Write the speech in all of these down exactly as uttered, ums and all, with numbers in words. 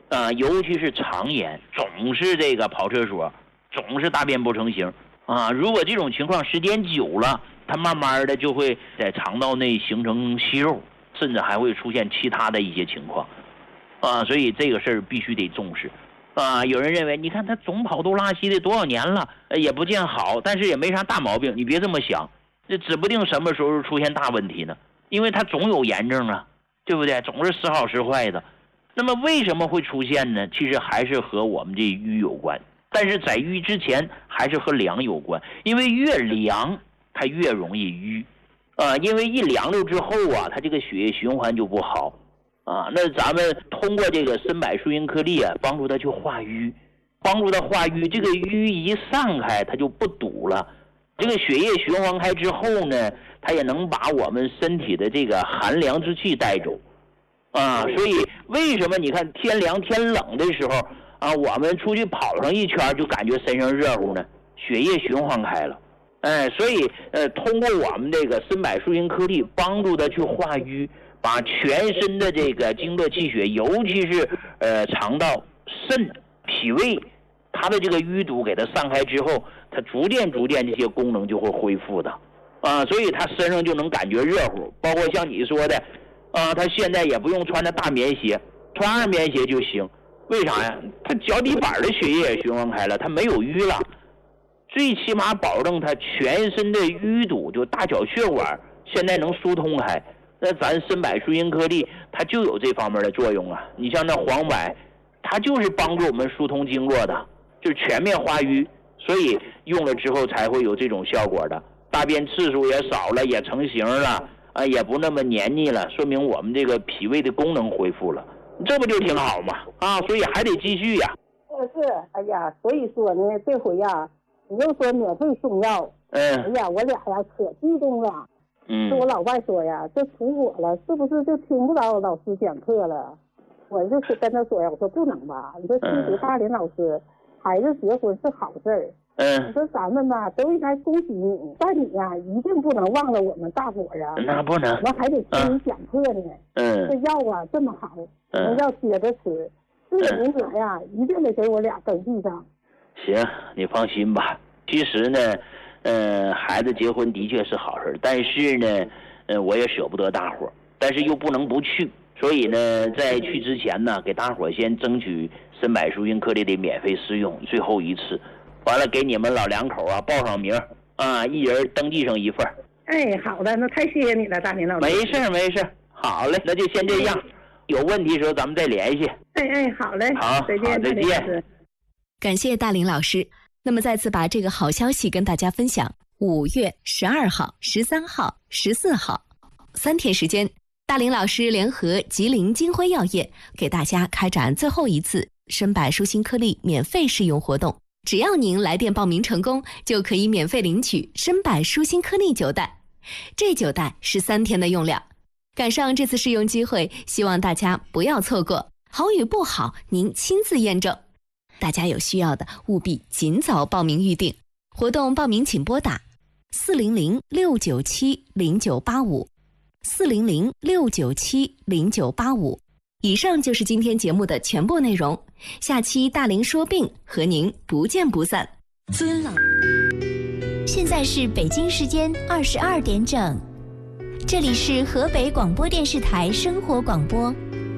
啊，尤其是肠炎，总是这个跑厕所，总是大便不成形啊。如果这种情况时间久了，它慢慢的就会在肠道内形成息肉，甚至还会出现其他的一些情况啊。所以这个事儿必须得重视啊。有人认为，你看他总跑肚拉稀的多少年了，也不见好，但是也没啥大毛病。你别这么想，这指不定什么时候出现大问题呢，因为他总有炎症啊，对不对？总是时好时坏的。那么为什么会出现呢？其实还是和我们这瘀有关，但是在瘀之前还是和凉有关，因为越凉它越容易瘀啊，因为一凉了之后啊，它这个血液循环就不好啊。那咱们通过这个参柏树因颗粒啊，帮助它去化瘀，帮助它化瘀，这个瘀一散开它就不堵了，这个血液循环开之后呢，它也能把我们身体的这个寒凉之气带走啊。所以为什么你看天凉天冷的时候啊，我们出去跑上一圈就感觉身上热乎呢？血液循环开了，哎，所以呃，通过我们这个参柏树因颗粒帮助它去化瘀，把全身的这个经络气血，尤其是呃肠道、肾、脾胃，它的这个淤堵给它散开之后，它逐渐逐渐这些功能就会恢复的啊，所以它身上就能感觉热乎。包括像你说的啊，他现在也不用穿着大棉鞋，穿二棉鞋就行。为啥呀？他脚底板的血液也循环开了，他没有瘀了，最起码保证他全身的淤堵，就大小血管现在能疏通开。那咱参柏树因颗粒它就有这方面的作用啊。你像那黄柏，它就是帮助我们疏通经络的，就是全面化瘀，所以用了之后才会有这种效果的。大便次数也少了，也成型了啊，也不那么黏腻了，说明我们这个脾胃的功能恢复了，这不就挺好吗？啊，所以还得继续呀。 是，哎呀，所以说呢，这回呀，你又说免费送药， 嗯， 哎呀，我俩呀可激动了。 嗯， 是我老外说呀，这除我了，是不是就听不着老师讲课了？我就是跟他说呀，我说不能吧，你说听学大林老师，孩子结婚是好事儿。 嗯， 你说咱们吧都应该恭喜你，但你呀一定不能忘了我们大伙儿啊。 那不能， 我们还得听你讲课呢。 嗯， 这药啊这么好，我们要接着吃。这个名额呀，一定得给我俩登记上。 行，你放心吧。其实呢，呃，孩子结婚的确是好事，但是呢，呃，我也舍不得大伙儿，但是又不能不去，所以呢，在去之前呢，给大伙儿先争取参柏树因颗粒的免费试用，最后一次。完了，给你们老两口啊报上名啊，一人登记上一份。 哎，好的，那太谢谢你了，大林老师。 没事没事，好嘞，那就先这样，有问题的时候咱们再联系。 哎哎，好嘞， 好， 再见， 再见。 感谢大林老师。那么再次把这个好消息跟大家分享：五月十二号、十三号、十四号三天时间，大林老师联合吉林金辉药业给大家开展最后一次参柏舒心颗粒免费试用活动。只要您来电报名成功，就可以免费领取参柏舒心颗粒九袋。这九袋是三天的用量，赶上这次试用机会，希望大家不要错过。好与不好，您亲自验证。大家有需要的务必尽早报名预定。活动报名请拨打四零零六九七零九八五四零零六九七零九八五。以上就是今天节目的全部内容，下期大林说病和您不见不散。 尊老，现在是北京时间二十二点整，这里是河北广播电视台生活广播。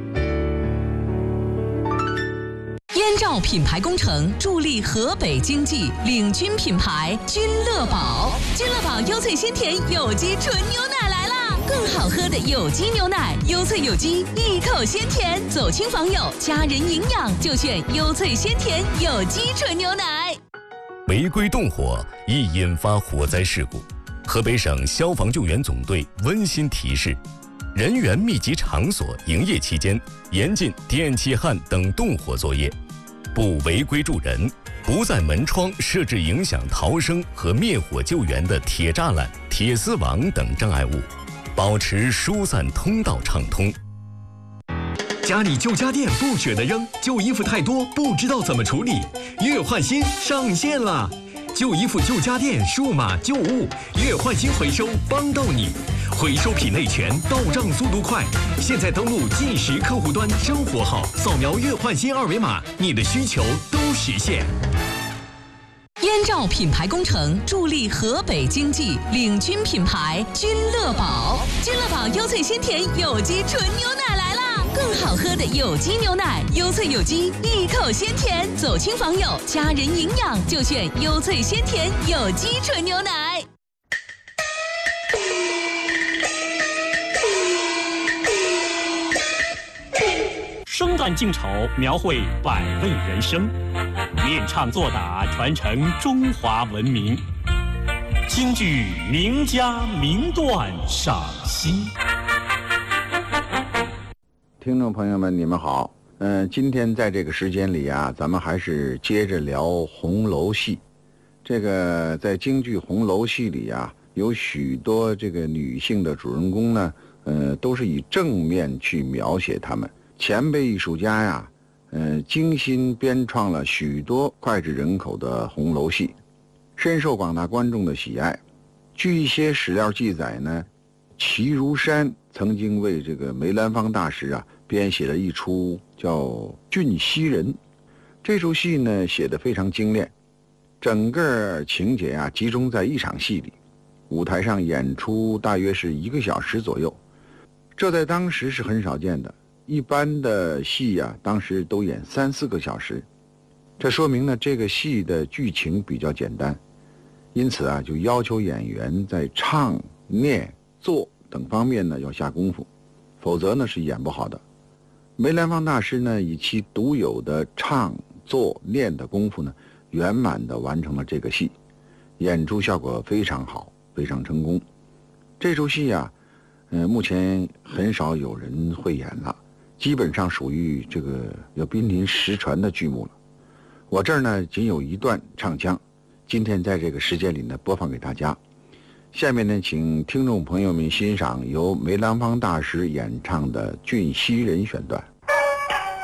燕赵品牌工程助力河北经济，领军品牌君乐宝。君乐宝优萃鲜甜有机纯牛奶来啦！更好喝的有机牛奶，优萃有机，一口鲜甜，走亲访友，家人营养就选优萃鲜甜有机纯牛奶。 违规动火易引发火灾事故，河北省消防救援总队温馨提示：人员密集场所营业期间，严禁电气焊等动火作业，不违规助人，不在门窗设置影响逃生和灭火救援的铁栅栏、铁丝网等障碍物，保持疏散通道畅通。 家里旧家电不舍得扔，旧衣服太多不知道怎么处理，月换新上线了！旧衣服、旧家电、数码旧物，月换新回收帮到你。 回收品内全，到账速度快。现在登录计时客户端生活号，扫描粤焕新二维码，你的需求都实现。 燕赵品牌工程助力河北经济，领军品牌君乐宝。君乐宝优萃鲜甜有机纯牛奶来啦！更好喝的有机牛奶，优萃有机，一口鲜甜，走亲访友，家人营养就选优萃鲜甜有机纯牛奶。 生旦净丑，描绘百味人生；练唱作打，传承中华文明。京剧名家名段赏析。 听众朋友们，你们好。嗯、呃，今天在这个时间里啊，咱们还是接着聊红楼戏。这个在京剧红楼戏里啊，有许多这个女性的主人公呢，呃，都是以正面去描写她们。前辈艺术家呀，呃，精心编创了许多脍炙人口的红楼戏，深受广大观众的喜爱。据一些史料记载呢，齐如山曾经为这个梅兰芳大师啊编写了一出叫《俊熙人》。这出戏呢写得非常精炼，整个情节啊集中在一场戏里，舞台上演出大约是一个小时左右，这在当时是很少见的。一般的戏啊，当时都演三四个小时，这说明呢，这个戏的剧情比较简单，因此啊，就要求演员在唱、念、做等方面呢要下功夫，否则呢是演不好的。梅兰芳大师呢，以其独有的唱、做、念的功夫呢，圆满地完成了这个戏，演出效果非常好，非常成功。这出戏啊，呃，目前很少有人会演了。基本上属于这个要濒临失传的剧目了。我这儿呢仅有一段唱腔，今天在这个时间里呢播放给大家。下面呢请听众朋友们欣赏由梅兰芳大师演唱的《俊熙人》选段。